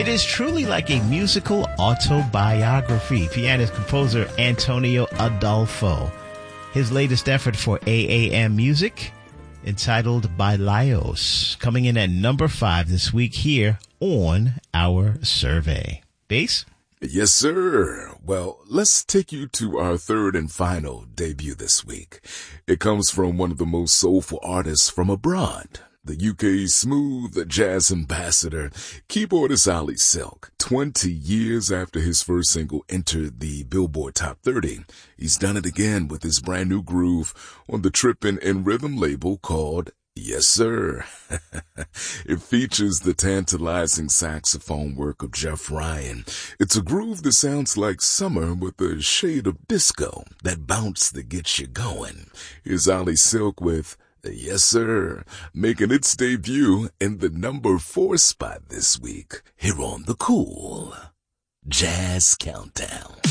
is truly like a musical autobiography. Pianist composer Antonio Adolfo. His latest effort for AAM Music, entitled Bailaos, coming in at number 5 this week here on our survey. Bass? Yes, sir. Well, let's take you to our third and final debut this week. It comes from one of the most soulful artists from abroad, the UK's smooth jazz ambassador, keyboardist Ali Silk. 20 years after his first single entered the Billboard Top 30, he's done it again with his brand new groove on the Trippin' and Rhythm label called Yes, Sir. It features the tantalizing saxophone work of Jeff Ryan. It's a groove that sounds like summer with a shade of disco, that bounce that gets you going. Here's Ali Silk with Yes, Sir, making its debut in the number 4 spot this week, here on the Cool Jazz Countdown.